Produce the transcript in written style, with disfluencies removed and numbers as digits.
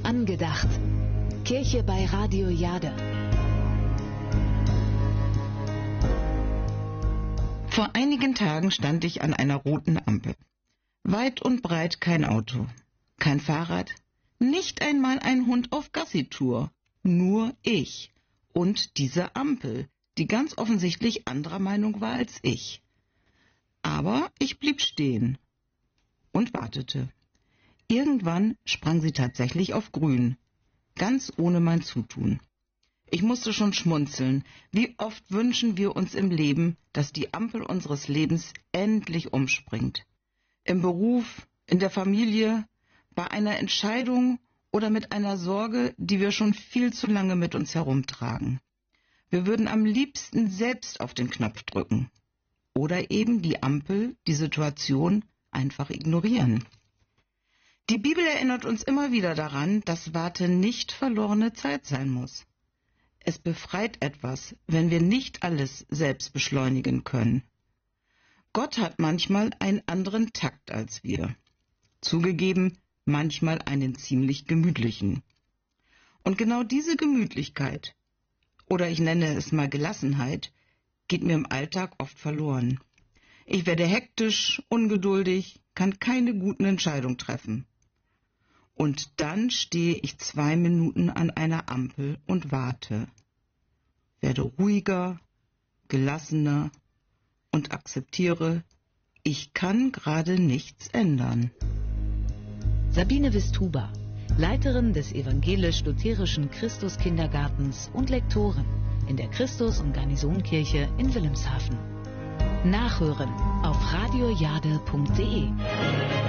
Angedacht. Kirche bei Radio Jade. Vor einigen Tagen stand ich an einer roten Ampel. Weit und breit kein Auto, kein Fahrrad, nicht einmal ein Hund auf Gassitour. Nur ich und diese Ampel, die ganz offensichtlich anderer Meinung war als ich. Aber ich blieb stehen und wartete. Irgendwann sprang sie tatsächlich auf grün, ganz ohne mein Zutun. Ich musste schon schmunzeln. Wie oft wünschen wir uns im Leben, dass die Ampel unseres Lebens endlich umspringt. Im Beruf, in der Familie, bei einer Entscheidung oder mit einer Sorge, die wir schon viel zu lange mit uns herumtragen. Wir würden am liebsten selbst auf den Knopf drücken. Oder eben die Ampel, die Situation einfach ignorieren. Die Bibel erinnert uns immer wieder daran, dass Warten nicht verlorene Zeit sein muss. Es befreit etwas, wenn wir nicht alles selbst beschleunigen können. Gott hat manchmal einen anderen Takt als wir. Zugegeben, manchmal einen ziemlich gemütlichen. Und genau diese Gemütlichkeit, oder ich nenne es mal Gelassenheit, geht mir im Alltag oft verloren. Ich werde hektisch, ungeduldig, kann keine guten Entscheidungen treffen. Und dann stehe ich 2 Minuten an einer Ampel und warte. Werde ruhiger, gelassener und akzeptiere, ich kann gerade nichts ändern. Sabine Wistuba, Leiterin des evangelisch-lutherischen Christuskindergartens und Lektorin in der Christus- und Garnisonkirche in Wilhelmshaven. Nachhören auf radiojade.de.